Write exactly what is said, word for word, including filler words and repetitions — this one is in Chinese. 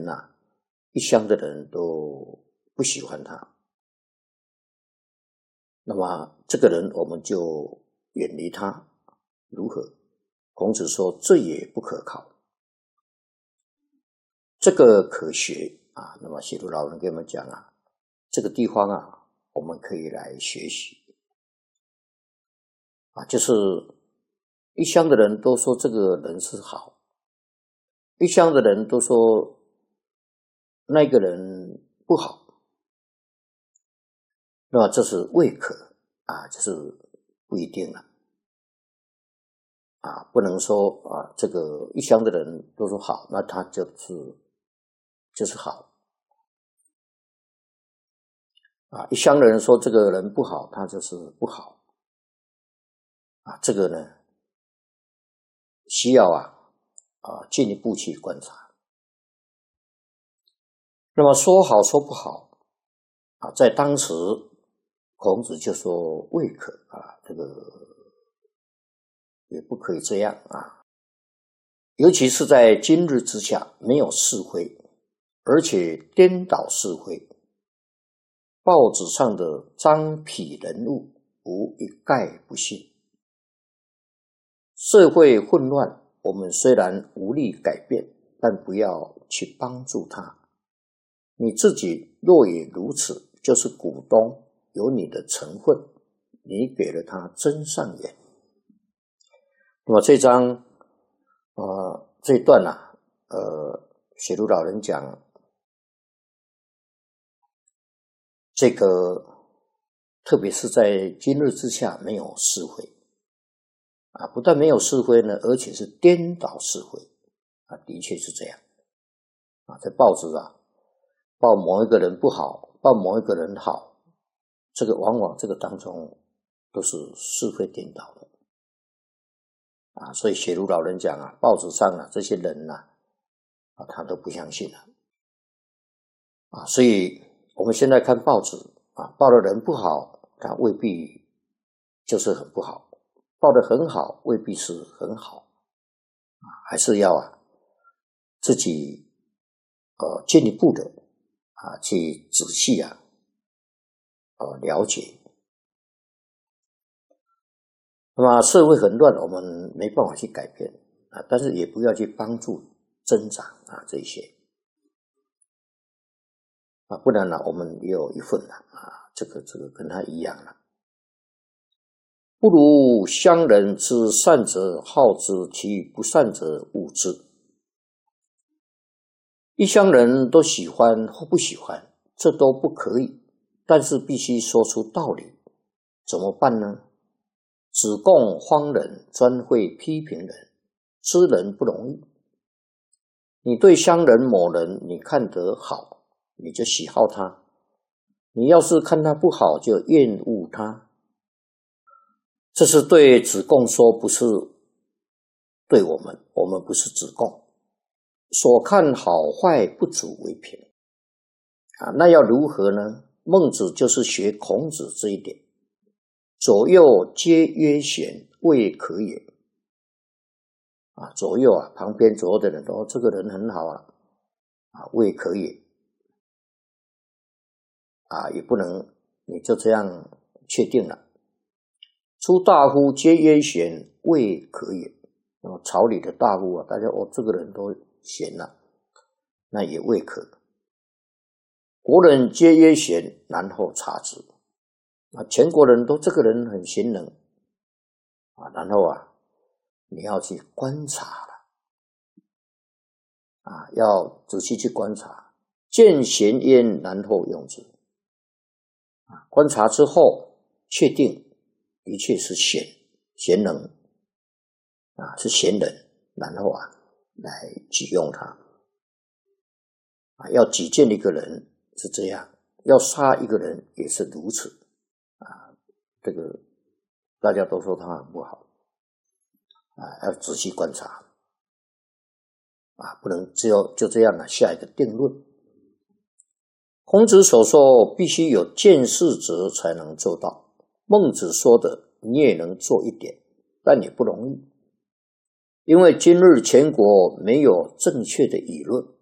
人啊，一乡的人都不喜欢他，那么这个人我们就远离他，如何？孔子说：“这也不可考，这个可学啊。”那么写读老人跟我们讲啊，这个地方啊，我们可以来学习啊，就是一乡的人都说这个人是好，一乡的人都说那个人不好，那么这是未可啊，这是不一定了啊，不能说啊，这个一乡的人都说好，那他就是就是好啊，一乡的人说这个人不好，他就是不好啊，这个呢需要啊啊进一步去观察。那么说好说不好啊，在当时孔子就说未可啊，这个也不可以这样啊。尤其是在今日之下，没有是非，而且颠倒是非，报纸上的张痞人物无一概不信。社会混乱，我们虽然无力改变，但不要去帮助他。你自己若也如此，就是股东有你的成分，你给了他真善缘。那么这章呃这一段啊，呃写读老人讲这个，特别是在今日之下没有是非啊，不但没有是非呢，而且是颠倒是非啊，的确是这样啊，在报纸啊报某一个人不好，报某一个人好，这个往往这个当中都是是非颠倒的啊，所以写读老人讲啊，报纸上啊这些人啊，啊他都不相信了啊，所以我们现在看报纸啊，报的人不好，他未必就是很不好，报得很好未必是很好啊，还是要啊自己呃进一步的啊去仔细啊呃了解。那么社会很乱，我们没办法去改变啊，但是也不要去帮助增长啊这些啊，不然呢我们也有一份了啊，这个这个跟他一样了。不如乡人之善者好之，其不善者恶之。一乡人都喜欢或不喜欢，这都不可以，但是必须说出道理。怎么办呢？只供荒人，专会批评人，知人不容易。你对乡人某人你看得好，你就喜好他，你要是看他不好，就厌恶他。这是对子贡说，不是对我们，我们不是子贡。所看好坏不足为凭啊，那要如何呢？孟子就是学孔子这一点，左右皆曰贤，未可也啊，左右啊，旁边左右的人都说这个人很好啊，啊，未可也啊，也不能你就这样确定了。出大夫皆曰贤，未可也。那么朝里的大夫啊，大家哦，这个人都贤了，那也未可。国人皆曰贤，然后察之。啊，全国人都这个人很贤能啊，然后啊，你要去观察了啊，要仔细去观察，见贤焉，然后用之啊。观察之后，确定的确是贤贤能啊，是贤人，然后啊，来举用他啊。要举荐一个人是这样，要杀一个人也是如此啊。这个大家都说他很不好啊，要仔细观察啊，不能只有就这样啊下一个定论。孔子所说必须有见识者才能做到，孟子说的你也能做一点，但也不容易，因为今日全国没有正确的舆论，